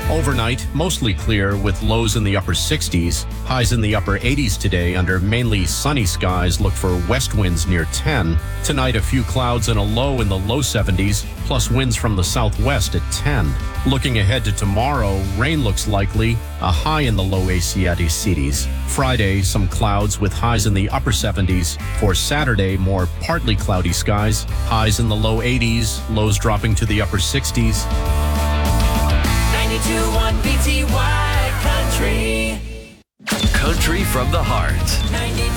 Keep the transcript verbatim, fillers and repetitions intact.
Overnight, mostly clear with lows in the upper sixties. Highs in the upper eighties today under mainly sunny skies. Look for west winds near ten. Tonight, a few clouds and a low in the low seventies, plus winds from the southwest at ten. Looking ahead to tomorrow, rain looks likely, a high in the low Asiatic cities. Friday, some clouds with highs in the upper seventies. For Saturday, more partly cloudy skies, highs in the low eighties, lows dropping to the upper sixties. ninety-two point one B T Y Country. Country from the heart. ninety-two